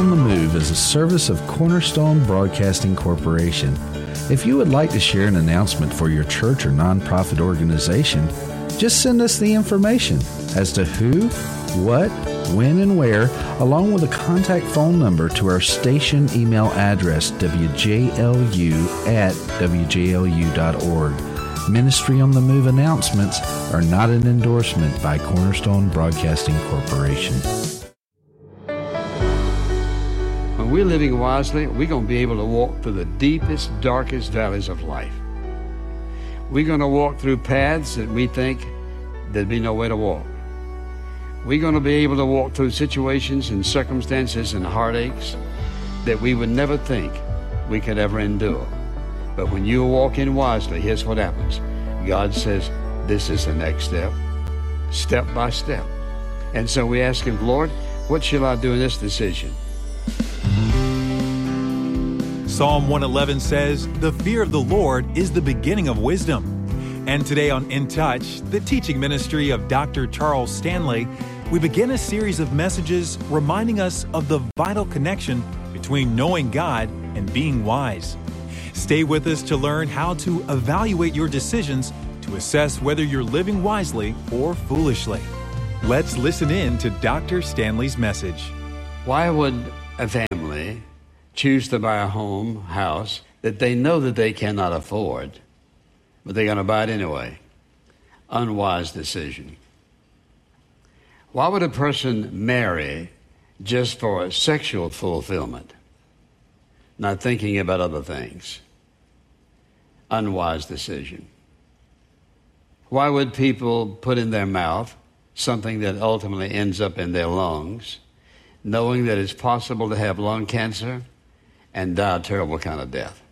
on the Move is a service of Cornerstone Broadcasting Corporation. If you would like to share an announcement for your church or nonprofit organization, just send us the information as to who, what, when, and where, along with a contact phone number to our station email address, wjlu@wjlu.org. Ministry on the Move announcements are not an endorsement by Cornerstone Broadcasting Corporation. When we're living wisely, we're going to be able to walk through the deepest, darkest valleys of life. We're going to walk through paths that we think there'd be no way to walk. We're going to be able to walk through situations and circumstances and heartaches that we would never think we could ever endure. But when you walk in wisely, here's what happens. God says, this is the next step, step by step. And so we ask Him, Lord, what shall I do in this decision? Psalm 111 says, the fear of the Lord is the beginning of wisdom. And today on In Touch, the teaching ministry of Dr. Charles Stanley, we begin a series of messages reminding us of the vital connection between knowing God and being wise. Stay with us to learn how to evaluate your decisions to assess whether you're living wisely or foolishly. Let's listen in to Dr. Stanley's message. Why would a family choose to buy a house that they know that they cannot afford, but they're going to buy it anyway? Unwise decision. Why would a person marry just for sexual fulfillment, not thinking about other things? Unwise decision. Why would people put in their mouth something that ultimately ends up in their lungs, knowing that it's possible to have lung cancer and die a terrible kind of death?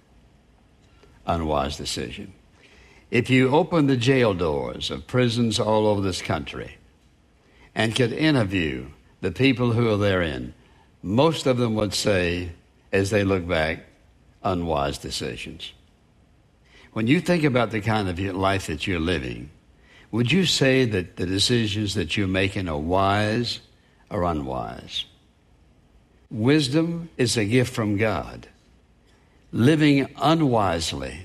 Unwise decision. If you open the jail doors of prisons all over this country and could interview the people who are therein, most of them would say, as they look back, unwise decisions. When you think about the kind of life that you're living, would you say that the decisions that you're making are wise or unwise? Wisdom is a gift from God. Living unwisely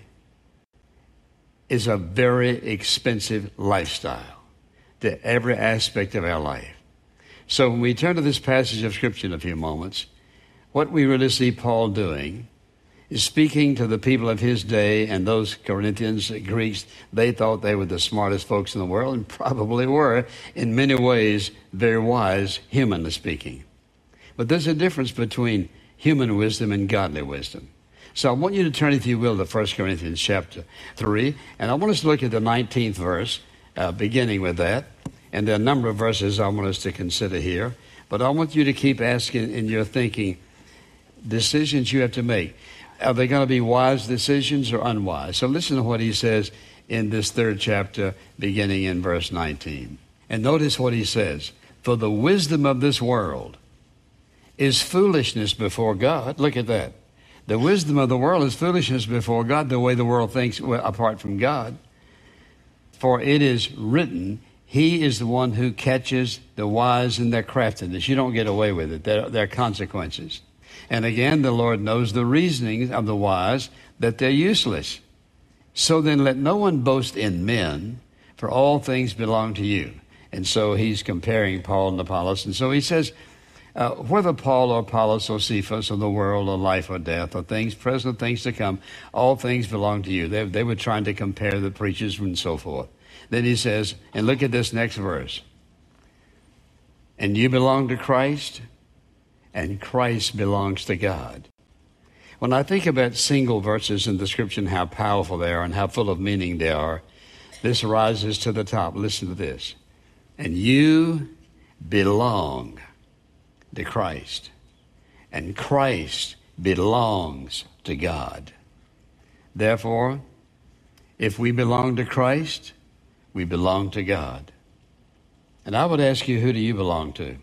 is a very expensive lifestyle to every aspect of our life. So when we turn to this passage of Scripture in a few moments, what we really see Paul doing is speaking to the people of his day, and those Corinthians, Greeks, they thought they were the smartest folks in the world, and probably were, in many ways, very wise, humanly speaking. But there's a difference between human wisdom and godly wisdom. So I want you to turn, if you will, to 1 Corinthians chapter 3, and I want us to look at the 19th verse, beginning with that. And there are a number of verses I want us to consider here, but I want you to keep asking in your thinking, decisions you have to make. Are they going to be wise decisions or unwise? So listen to what he says in this 3rd chapter, beginning in verse 19. And notice what he says. For the wisdom of this world is foolishness before God. Look at that. The wisdom of the world is foolishness before God, the way the world thinks apart from God. For it is written, He is the one who catches the wise in their craftiness. You don't get away with it. There are consequences. And again, the Lord knows the reasoning of the wise, that they're useless. So then let no one boast in men, for all things belong to you. And so he's comparing Paul and Apollos. And so he says, whether Paul or Apollos or Cephas or the world or life or death or things present, things to come, all things belong to you. They were trying to compare the preachers and so forth. Then he says, and look at this next verse. And you belong to Christ, and Christ belongs to God. When I think about single verses in the Scripture and how powerful they are and how full of meaning they are, this rises to the top. Listen to this. And you belong to Christ, and Christ belongs to God. Therefore, if we belong to Christ, we belong to God. And I would ask you, who do you belong to?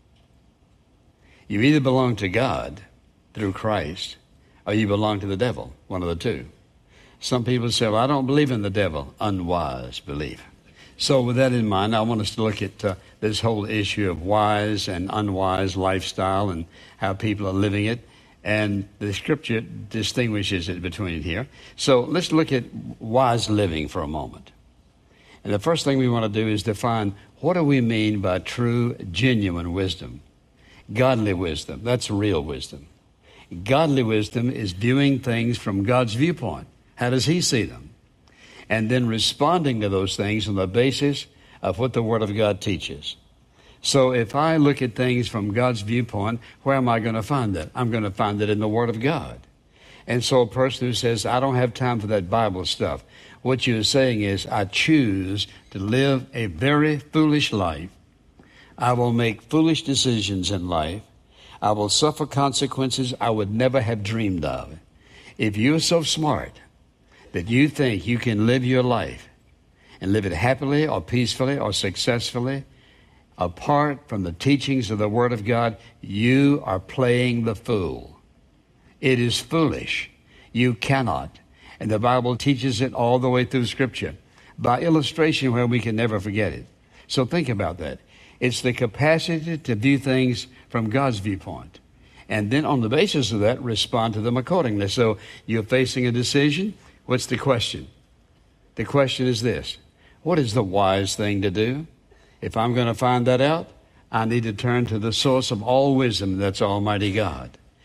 You either belong to God through Christ, or you belong to the devil, one of the two. Some people say, well, I don't believe in the devil. Unwise belief. So with that in mind, I want us to look at this whole issue of wise and unwise lifestyle and how people are living it. And the Scripture distinguishes it between here. So let's look at wise living for a moment. And the first thing we want to do is define what do we mean by true, genuine wisdom. Godly wisdom, that's real wisdom. Godly wisdom is viewing things from God's viewpoint. How does He see them? And then responding to those things on the basis of what the Word of God teaches. So if I look at things from God's viewpoint, where am I going to find that? I'm going to find it in the Word of God. And so a person who says, I don't have time for that Bible stuff, what you're saying is, I choose to live a very foolish life. I will make foolish decisions in life. I will suffer consequences I would never have dreamed of. If you're so smart that you think you can live your life and live it happily or peacefully or successfully, apart from the teachings of the Word of God, you are playing the fool. It is foolish. You cannot. And the Bible teaches it all the way through Scripture by illustration where we can never forget it. So think about that. It's the capacity to view things from God's viewpoint. And then on the basis of that, respond to them accordingly. So you're facing a decision. What's the question? The question is this: what is the wise thing to do? If I'm going to find that out, I need to turn to the source of all wisdom, that's Almighty God.